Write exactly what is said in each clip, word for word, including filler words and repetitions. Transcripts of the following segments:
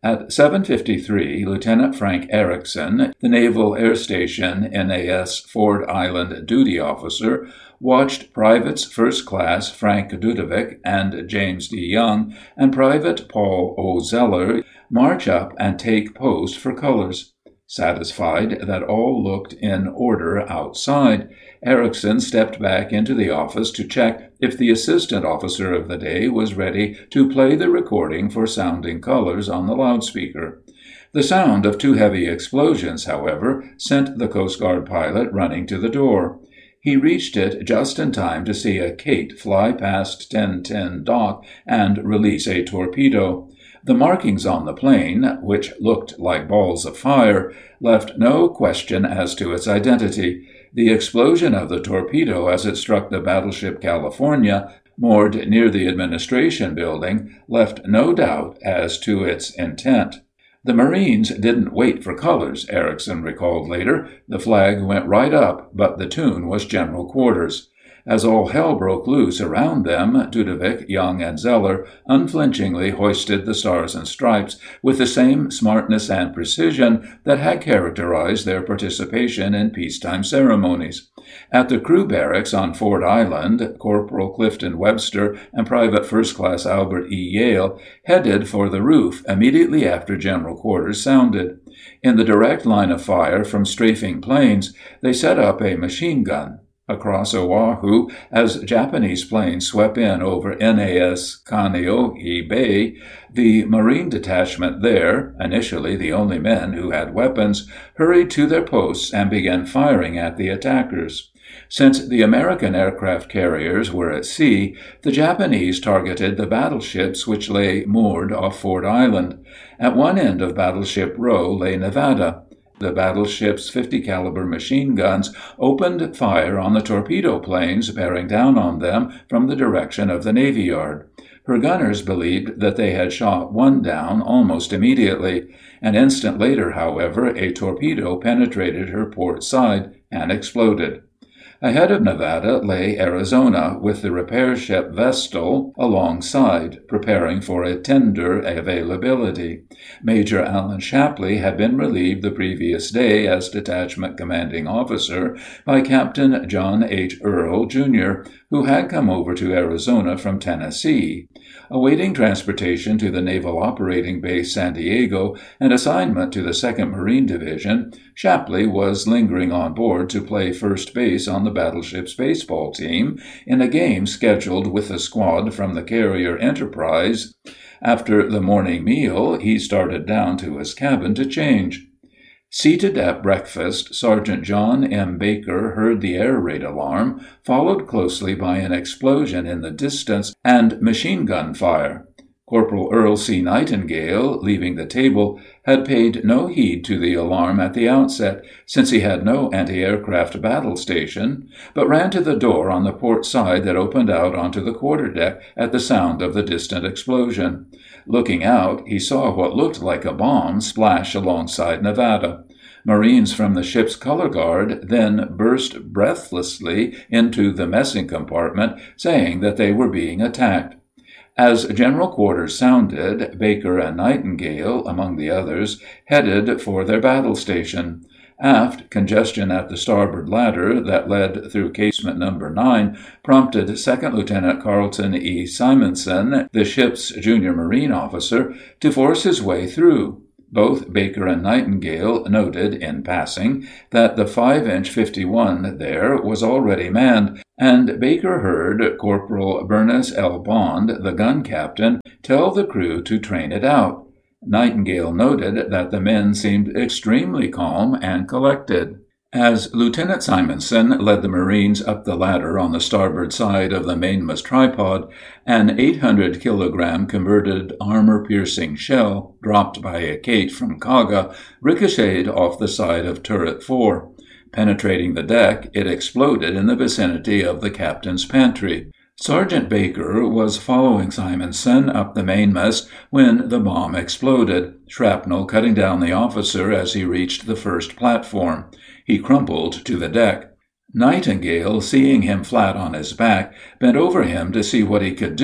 At seven fifty-three, Lieutenant Frank Erickson, the Naval Air Station N A S Ford Island duty officer, watched Privates First Class Frank Dudovic and James D. Young and Private Paul O. Zeller march up and take post for colors. Satisfied that all looked in order outside, Erickson stepped back into the office to check if the assistant officer of the day was ready to play the recording for sounding colors on the loudspeaker. The sound of two heavy explosions, however, sent the Coast Guard pilot running to the door. He reached it just in time to see a Kate fly past ten ten dock and release a torpedo. The markings on the plane, which looked like balls of fire, left no question as to its identity. The explosion of the torpedo as it struck the battleship California, moored near the administration building, left no doubt as to its intent. The Marines didn't wait for colors, Erickson recalled later. The flag went right up, but the tune was general quarters. As all hell broke loose around them, Dudovic, Young, and Zeller unflinchingly hoisted the Stars and Stripes with the same smartness and precision that had characterized their participation in peacetime ceremonies. At the crew barracks on Ford Island, Corporal Clifton Webster and Private First Class Albert E. Yale headed for the roof immediately after general quarters sounded. In the direct line of fire from strafing planes, they set up a machine gun. Across Oahu, as Japanese planes swept in over N A S Kaneohe Bay, the Marine detachment there, initially the only men who had weapons, hurried to their posts and began firing at the attackers. Since the American aircraft carriers were at sea, the Japanese targeted the battleships which lay moored off Ford Island. At one end of Battleship Row lay Nevada. The battleship's fifty caliber machine guns opened fire on the torpedo planes bearing down on them from the direction of the Navy Yard. Her gunners believed that they had shot one down almost immediately. An instant later, however, a torpedo penetrated her port side and exploded. Ahead of Nevada lay Arizona, with the repair ship Vestal alongside, preparing for a tender availability. Major Alan Shapley had been relieved the previous day as detachment commanding officer by Captain John H. Earl, Junior, who had come over to Arizona from Tennessee. Awaiting transportation to the Naval Operating Base San Diego and assignment to the second Marine Division, Shapley was lingering on board to play first base on the battleship's baseball team in a game scheduled with the squad from the carrier Enterprise. After the morning meal, he started down to his cabin to change. Seated at breakfast, Sergeant John M. Baker heard the air raid alarm, followed closely by an explosion in the distance and machine gun fire. Corporal Earl C. Nightingale, leaving the table, had paid no heed to the alarm at the outset, since he had no anti-aircraft battle station, but ran to the door on the port side that opened out onto the quarterdeck at the sound of the distant explosion. Looking out, he saw what looked like a bomb splash alongside Nevada. Marines from the ship's color guard then burst breathlessly into the messing compartment, saying that they were being attacked. As general quarters sounded, Baker and Nightingale, among the others, headed for their battle station. Aft, congestion at the starboard ladder that led through casement number nine prompted Second Lieutenant Carlton E. Simonson, the ship's junior Marine officer, to force his way through. Both Baker and Nightingale noted, in passing, that the five inch fifty-one there was already manned, and Baker heard Corporal Bernice L. Bond, the gun captain, tell the crew to train it out. Nightingale noted that the men seemed extremely calm and collected. As Lieutenant Simonson led the Marines up the ladder on the starboard side of the mainmast tripod, an eight hundred kilogram converted armor-piercing shell, dropped by a Kate from Kaga, ricocheted off the side of turret four. Penetrating the deck, it exploded in the vicinity of the captain's pantry. Sergeant Baker was following Simonson up the mainmast when the bomb exploded, shrapnel cutting down the officer as he reached the first platform. He crumpled to the deck. Nightingale, seeing him flat on his back, bent over him to see what he could do,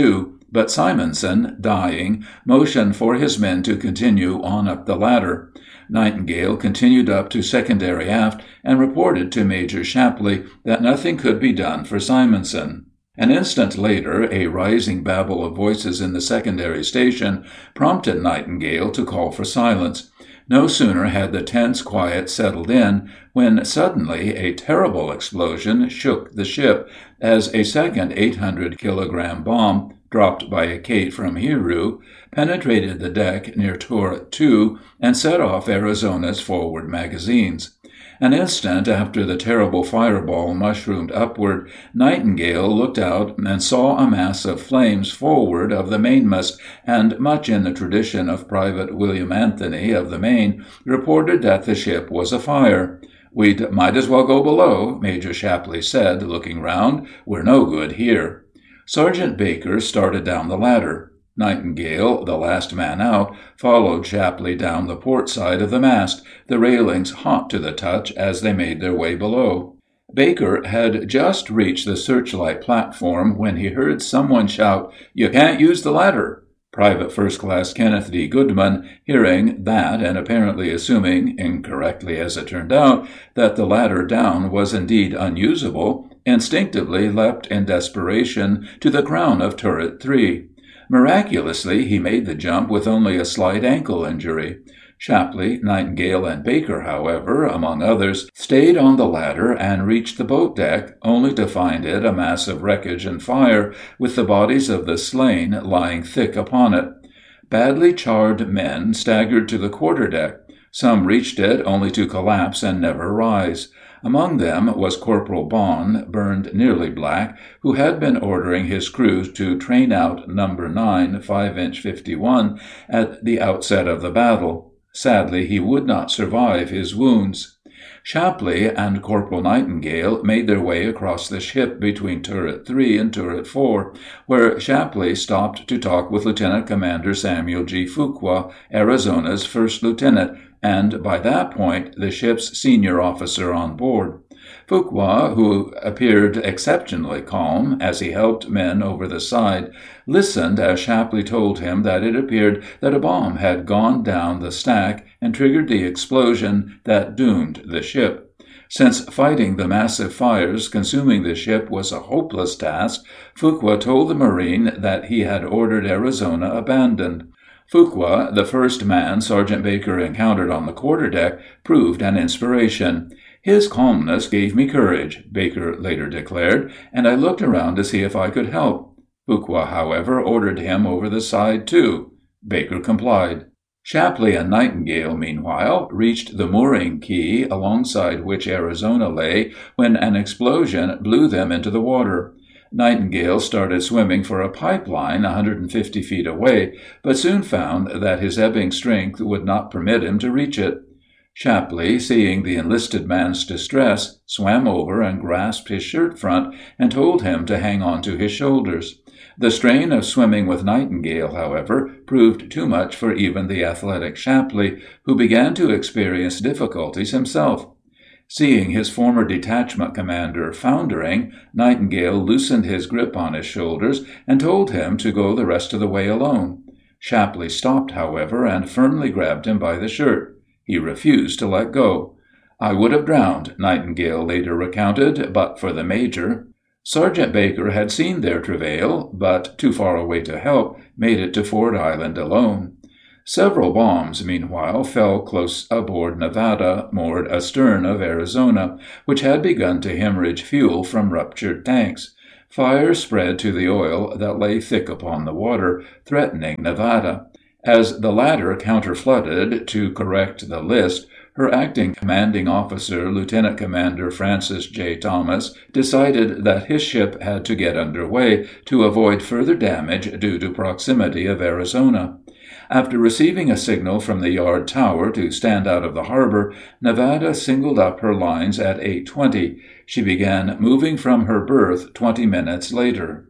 but Simonson, dying, motioned for his men to continue on up the ladder. Nightingale continued up to secondary aft and reported to Major Shapley that nothing could be done for Simonson. An instant later, a rising babble of voices in the secondary station prompted Nightingale to call for silence. No sooner had the tense quiet settled in when suddenly a terrible explosion shook the ship as a second eight hundred kilogram bomb, dropped by a Kate from Hiru, penetrated the deck near turret two and set off Arizona's forward magazines. An instant after the terrible fireball mushroomed upward, Nightingale looked out and saw a mass of flames forward of the mainmast, and, much in the tradition of Private William Anthony of the Maine, reported that the ship was afire. "We'd might as well go below," Major Shapley said, looking round. "We're no good here." Sergeant Baker started down the ladder. Nightingale, the last man out, followed Shapley down the port side of the mast, the railings hot to the touch as they made their way below. Baker had just reached the searchlight platform when he heard someone shout, "You can't use the ladder." Private First Class Kenneth D. Goodman, hearing that and apparently assuming, incorrectly as it turned out, that the ladder down was indeed unusable, instinctively leapt in desperation to the crown of turret three. Miraculously, he made the jump with only a slight ankle injury. Shapley, Nightingale, and Baker, however, among others, stayed on the ladder and reached the boat deck, only to find it a mass of wreckage and fire, with the bodies of the slain lying thick upon it. Badly charred men staggered to the quarter-deck. Some reached it only to collapse and never rise. Among them was Corporal Bond, burned nearly black, who had been ordering his crew to train out number nine five inch fifty-one at the outset of the battle. Sadly, he would not survive his wounds. Shapley and Corporal Nightingale made their way across the ship between turret three and turret four, where Shapley stopped to talk with Lieutenant Commander Samuel G. Fuqua, Arizona's first lieutenant, and by that point the ship's senior officer on board. Fuqua, who appeared exceptionally calm as he helped men over the side, listened as Shapley told him that it appeared that a bomb had gone down the stack and triggered the explosion that doomed the ship. Since fighting the massive fires consuming the ship was a hopeless task, Fuqua told the Marine that he had ordered Arizona abandoned. Fuqua, the first man Sergeant Baker encountered on the quarterdeck, proved an inspiration. "His calmness gave me courage," Baker later declared, "and I looked around to see if I could help." Fuqua, however, ordered him over the side, too. Baker complied. Shapley and Nightingale, meanwhile, reached the mooring quay alongside which Arizona lay when an explosion blew them into the water. Nightingale started swimming for a pipeline a hundred fifty feet away, but soon found that his ebbing strength would not permit him to reach it. Shapley, seeing the enlisted man's distress, swam over and grasped his shirt front and told him to hang on to his shoulders. The strain of swimming with Nightingale, however, proved too much for even the athletic Shapley, who began to experience difficulties himself. Seeing his former detachment commander foundering, Nightingale loosened his grip on his shoulders and told him to go the rest of the way alone. Shapley stopped, however, and firmly grabbed him by the shirt. He refused to let go. "I would have drowned," Nightingale later recounted, "but for the Major." Sergeant Baker had seen their travail, but, too far away to help, made it to Ford Island alone. Several bombs, meanwhile, fell close aboard Nevada, moored astern of Arizona, which had begun to hemorrhage fuel from ruptured tanks. Fire spread to the oil that lay thick upon the water, threatening Nevada. As the latter counter-flooded to correct the list, her acting commanding officer, Lieutenant Commander Francis J. Thomas, decided that his ship had to get under way to avoid further damage due to proximity of Arizona. After receiving a signal from the yard tower to stand out of the harbor, Nevada singled up her lines at eight twenty. She began moving from her berth twenty minutes later.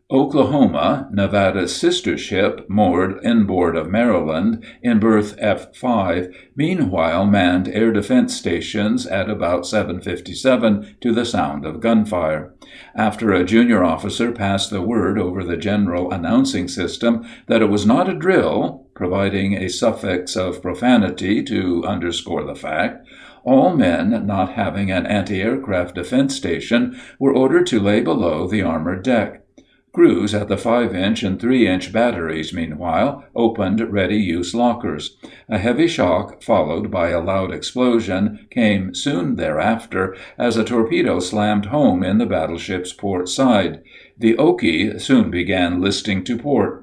Oklahoma, Nevada's sister ship, moored inboard of Maryland in berth F five, meanwhile manned air defense stations at about seven fifty-seven to the sound of gunfire. After a junior officer passed the word over the general announcing system that it was not a drill, providing a suffix of profanity to underscore the fact, all men not having an anti-aircraft defense station were ordered to lay below the armored deck. Crews at the five-inch and three-inch batteries, meanwhile, opened ready-use lockers. A heavy shock, followed by a loud explosion, came soon thereafter as a torpedo slammed home in the battleship's port side. The Okie soon began listing to port.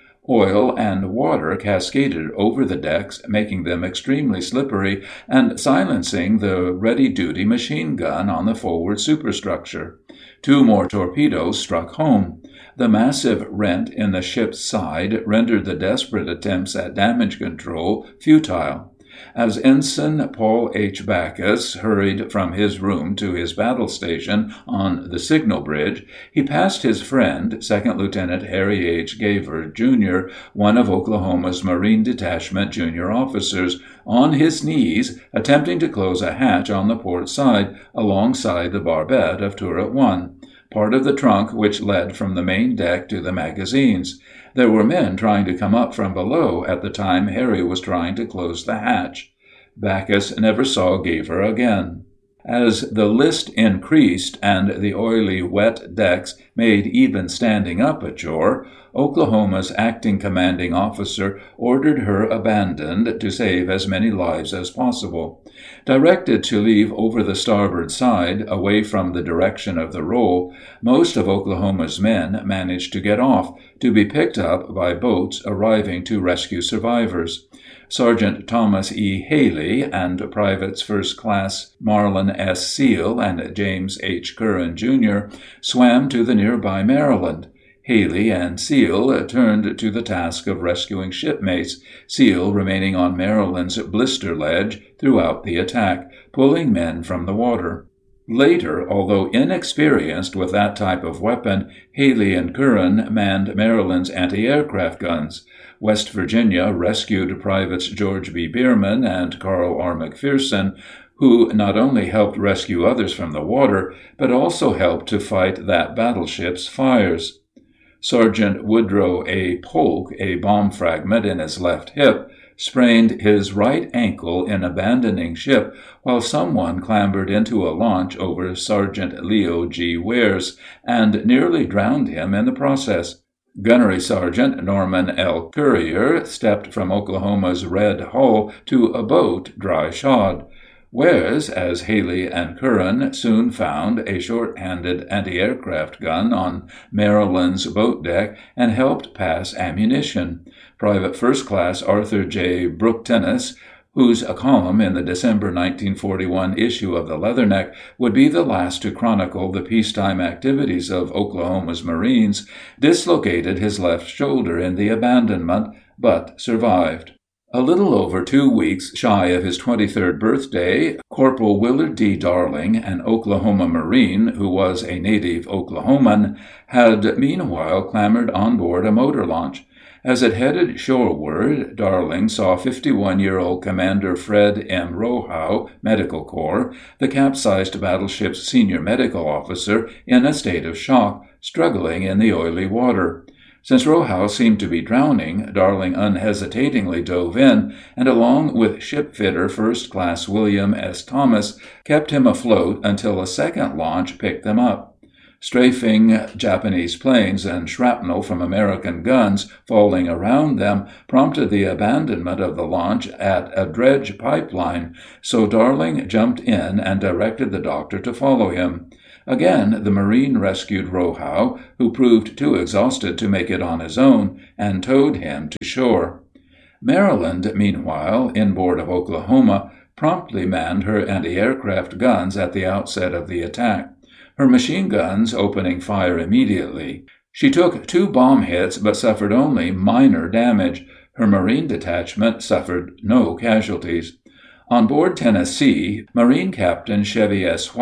Oil and water cascaded over the decks, making them extremely slippery and silencing the ready-duty machine gun on the forward superstructure. Two more torpedoes struck home. The massive rent in the ship's side rendered the desperate attempts at damage control futile. As Ensign Paul H. Backus hurried from his room to his battle station on the signal bridge, he passed his friend, Second Lieutenant Harry H. Gaver, Junior, one of Oklahoma's Marine Detachment junior officers, on his knees attempting to close a hatch on the port side alongside the barbette of Turret One, part of the trunk which led from the main deck to the magazines. There were men trying to come up from below at the time Harry was trying to close the hatch. Backus never saw Gaver again. As the list increased and the oily, wet decks made even standing up a chore, Oklahoma's acting commanding officer ordered her abandoned to save as many lives as possible. Directed to leave over the starboard side, away from the direction of the roll, most of Oklahoma's men managed to get off, to be picked up by boats arriving to rescue survivors. Sergeant Thomas E. Haley and Privates First Class Marlon S. Seal and James H. Curran, Junior swam to the nearby Maryland. Haley and Seal turned to the task of rescuing shipmates, Seal remaining on Maryland's blister ledge throughout the attack, pulling men from the water. Later, although inexperienced with that type of weapon, Haley and Curran manned Maryland's anti-aircraft guns. West Virginia rescued Privates George B. Bierman and Carl R. McPherson, who not only helped rescue others from the water, but also helped to fight that battleship's fires. Sergeant Woodrow A. Polk, a bomb fragment in his left hip, sprained his right ankle in abandoning ship while someone clambered into a launch over Sergeant Leo G. Wares and nearly drowned him in the process. Gunnery Sergeant Norman L. Currier stepped from Oklahoma's Red Hull to a boat dry shod. Wares, as Haley and Curran soon found a short-handed anti-aircraft gun on Maryland's boat deck and helped pass ammunition. Private First Class Arthur J. Brooktennis, whose column in the December nineteen forty-one issue of the Leatherneck would be the last to chronicle the peacetime activities of Oklahoma's Marines, dislocated his left shoulder in the abandonment, but survived. A little over two weeks shy of his twenty-third birthday, Corporal Willard D. Darling, an Oklahoma Marine who was a native Oklahoman, had meanwhile clambered on board a motor launch. As it headed shoreward, Darling saw fifty-one-year-old Commander Fred M. Rohow, Medical Corps, the capsized battleship's senior medical officer, in a state of shock, struggling in the oily water. Since Rohow seemed to be drowning, Darling unhesitatingly dove in, and along with shipfitter First Class William S. Thomas, kept him afloat until a second launch picked them up. Strafing Japanese planes and shrapnel from American guns falling around them prompted the abandonment of the launch at a dredge pipeline, so Darling jumped in and directed the doctor to follow him. Again, the Marine rescued Rohow, who proved too exhausted to make it on his own, and towed him to shore. Maryland, meanwhile, inboard of Oklahoma, promptly manned her anti-aircraft guns at the outset of the attack, her machine guns opening fire immediately. She took two bomb hits but suffered only minor damage. Her Marine detachment suffered no casualties. On board Tennessee, Marine Captain Chevy S. White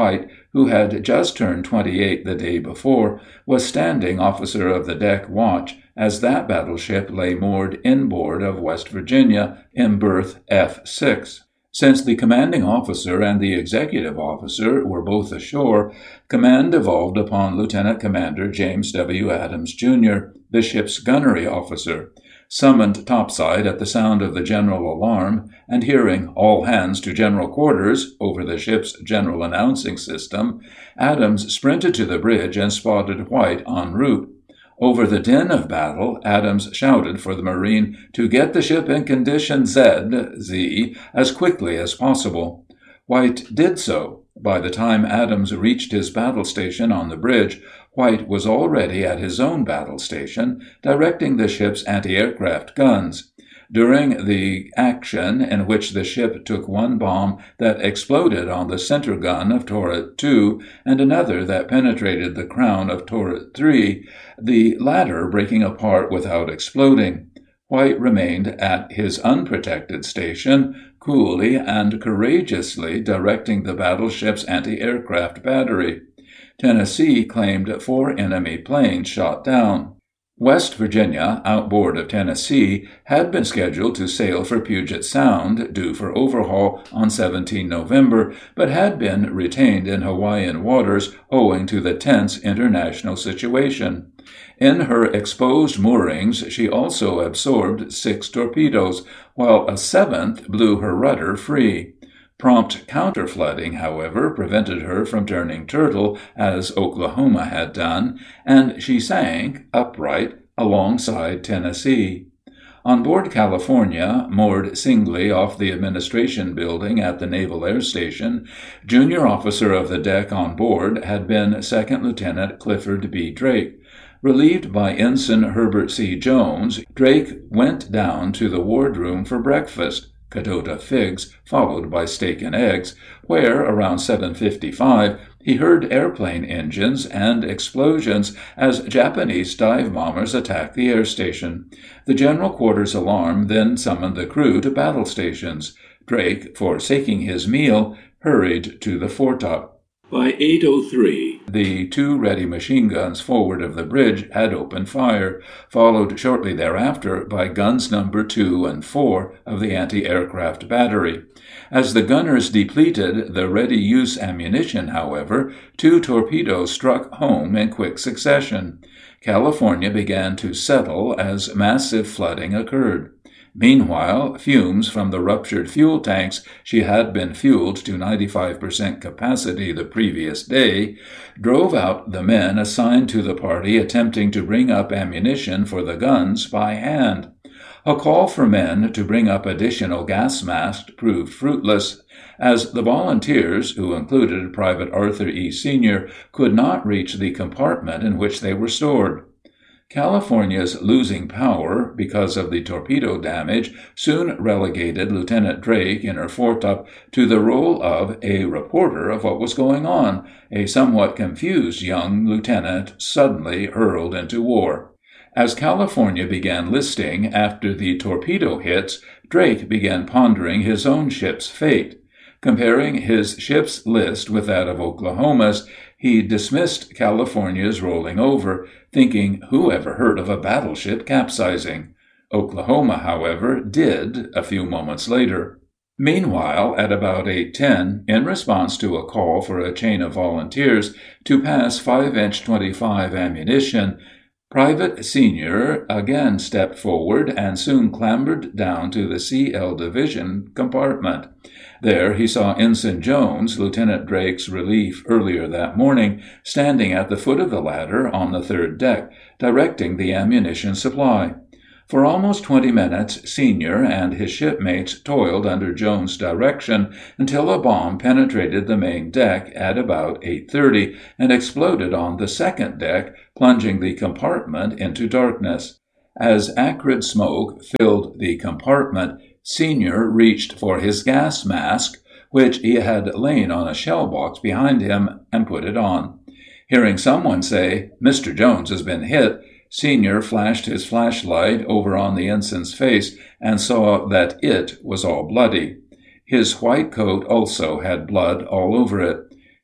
who had just turned twenty-eight the day before, was standing officer of the deck watch as that battleship lay moored inboard of West Virginia in berth F six. Since the commanding officer and the executive officer were both ashore, command devolved upon Lieutenant Commander James W. Adams, Junior, the ship's gunnery officer. Summoned topside at the sound of the general alarm, and hearing "all hands to general quarters" over the ship's general announcing system, Adams sprinted to the bridge and spotted White en route. Over the din of battle, Adams shouted for the Marine to get the ship in condition Z, Z as quickly as possible. White did so. By the time Adams reached his battle station on the bridge, White was already at his own battle station, directing the ship's anti-aircraft guns. During the action, in which the ship took one bomb that exploded on the center gun of Turret two and another that penetrated the crown of Turret three, the latter breaking apart without exploding, White remained at his unprotected station, coolly and courageously directing the battleship's anti-aircraft battery. Tennessee claimed four enemy planes shot down. West Virginia, outboard of Tennessee, had been scheduled to sail for Puget Sound, due for overhaul on the seventeenth of November, but had been retained in Hawaiian waters owing to the tense international situation. In her exposed moorings she also absorbed six torpedoes, while a seventh blew her rudder free. Prompt counter-flooding, however, prevented her from turning turtle, as Oklahoma had done, and she sank, upright, alongside Tennessee. On board California, moored singly off the administration building at the Naval Air Station, junior officer of the deck on board had been Second Lieutenant Clifford B. Drake. Relieved by Ensign Herbert C. Jones, Drake went down to the wardroom for breakfast, Cadota figs, followed by steak and eggs, where, around seven fifty-five, he heard airplane engines and explosions as Japanese dive bombers attacked the air station. The general quarters alarm then summoned the crew to battle stations. Drake, forsaking his meal, hurried to the foretop. By eight oh three, the two ready machine guns forward of the bridge had opened fire, followed shortly thereafter by guns number two and four of the anti-aircraft battery. As the gunners depleted the ready-use ammunition, however, two torpedoes struck home in quick succession. California began to settle as massive flooding occurred. Meanwhile, fumes from the ruptured fuel tanks she had been fueled to ninety-five percent capacity the previous day drove out the men assigned to the party attempting to bring up ammunition for the guns by hand. A call for men to bring up additional gas masks proved fruitless, as the volunteers, who included Private Arthur E. Senior, could not reach the compartment in which they were stored. California's losing power, because of the torpedo damage, soon relegated Lieutenant Drake in her foretop to the role of a reporter of what was going on, a somewhat confused young lieutenant suddenly hurled into war. As California began listing after the torpedo hits, Drake began pondering his own ship's fate. Comparing his ship's list with that of Oklahoma's, he dismissed California's rolling over, thinking, who ever heard of a battleship capsizing? Oklahoma, however, did a few moments later. Meanwhile, at about eight ten, in response to a call for a chain of volunteers to pass five inch twenty-five ammunition, Private Senior again stepped forward and soon clambered down to the C L Division compartment. There he saw Ensign Jones, Lieutenant Drake's relief earlier that morning, standing at the foot of the ladder on the third deck, directing the ammunition supply. For almost twenty minutes, Senior and his shipmates toiled under Jones' direction until a bomb penetrated the main deck at about eight thirty and exploded on the second deck, plunging the compartment into darkness. As acrid smoke filled the compartment, Senior reached for his gas mask, which he had lain on a shell box behind him, and put it on. Hearing someone say, "Mister Jones has been hit," Senior flashed his flashlight over on the ensign's face and saw that it was all bloody. His white coat also had blood all over it.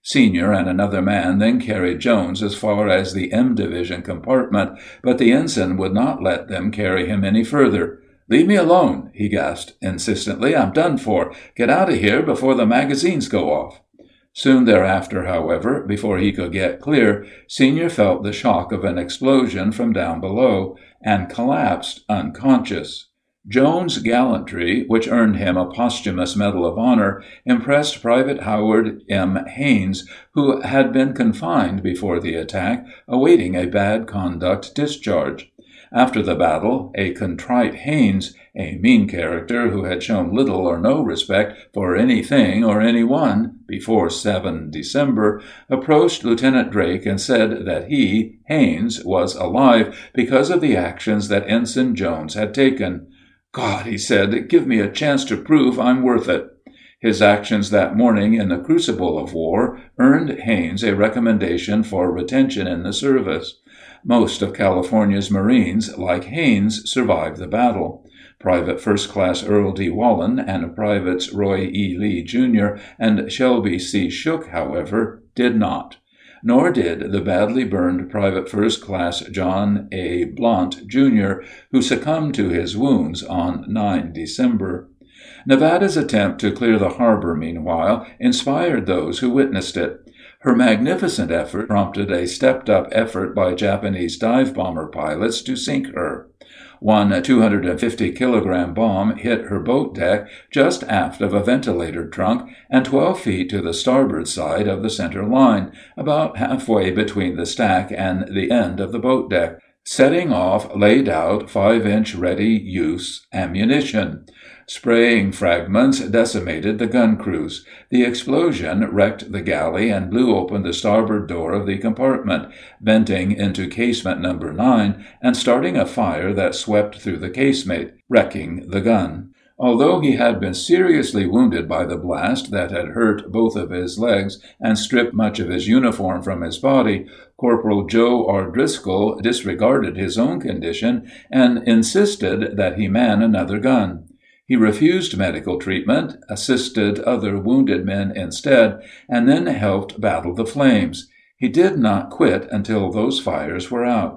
Senior and another man then carried Jones as far as the M Division compartment, but the ensign would not let them carry him any further. "Leave me alone," he gasped insistently. "I'm done for. Get out of here before the magazines go off." Soon thereafter, however, before he could get clear, Senior felt the shock of an explosion from down below, and collapsed unconscious. Jones' gallantry, which earned him a posthumous Medal of Honor, impressed Private Howard M. Haines, who had been confined before the attack, awaiting a bad conduct discharge. After the battle, a contrite Haines, a mean character who had shown little or no respect for anything or anyone before the seventh of December, approached Lieutenant Drake and said that he, Haines, was alive because of the actions that Ensign Jones had taken. "God," he said, "give me a chance to prove I'm worth it." His actions that morning in the crucible of war earned Haines a recommendation for retention in the service. Most of California's Marines, like Haines, survived the battle. Private First Class Earl D. Wallen and Privates Roy E. Lee, Junior and Shelby C. Shook, however, did not. Nor did the badly burned Private First Class John A. Blount, Junior, who succumbed to his wounds on the ninth of December. Nevada's attempt to clear the harbor, meanwhile, inspired those who witnessed it. Her magnificent effort prompted a stepped-up effort by Japanese dive-bomber pilots to sink her. One two hundred fifty kilogram bomb hit her boat deck just aft of a ventilator trunk and twelve feet to the starboard side of the center line, about halfway between the stack and the end of the boat deck, setting off laid-out five-inch ready-use ammunition. Spraying fragments decimated the gun crews. The explosion wrecked the galley and blew open the starboard door of the compartment, venting into casement number nine and starting a fire that swept through the casemate, wrecking the gun. Although he had been seriously wounded by the blast that had hurt both of his legs and stripped much of his uniform from his body, Corporal Joe R. Driscoll disregarded his own condition and insisted that he man another gun. He refused medical treatment, assisted other wounded men instead, and then helped battle the flames. He did not quit until those fires were out.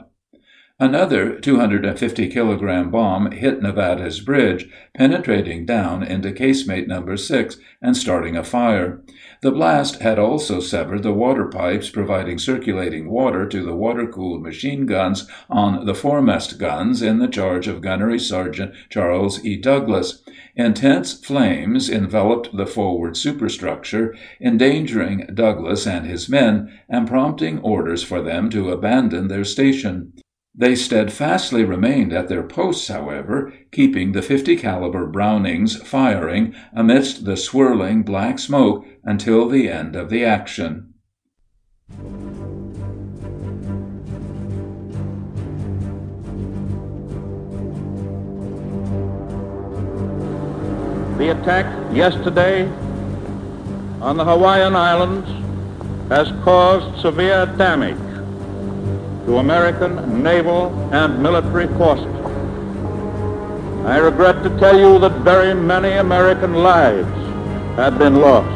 Another two hundred fifty kilogram bomb hit Nevada's bridge, penetrating down into casemate number six and starting a fire. The blast had also severed the water pipes providing circulating water to the water-cooled machine guns on the foremast guns in the charge of Gunnery Sergeant Charles E. Douglas. Intense flames enveloped the forward superstructure, endangering Douglas and his men and prompting orders for them to abandon their station. They steadfastly remained at their posts, however, keeping the fifty caliber Brownings firing amidst the swirling black smoke until the end of the action. The attack yesterday on the Hawaiian Islands has caused severe damage to American naval and military forces. I regret to tell you that very many American lives have been lost.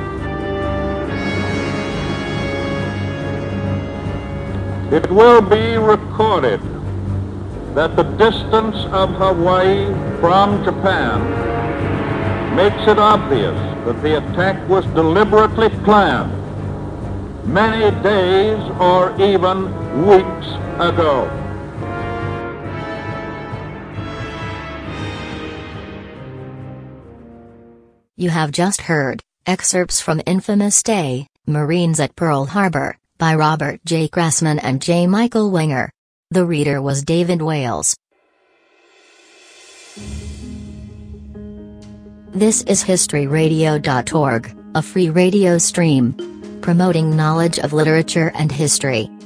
It will be recorded that the distance of Hawaii from Japan makes it obvious that the attack was deliberately planned many days or even weeks ago. You have just heard excerpts from Infamous Day, Marines at Pearl Harbor, by Robert J. Grassman and J. Michael Winger. The reader was David Wales. This is history radio dot org, a free radio stream promoting knowledge of literature and history.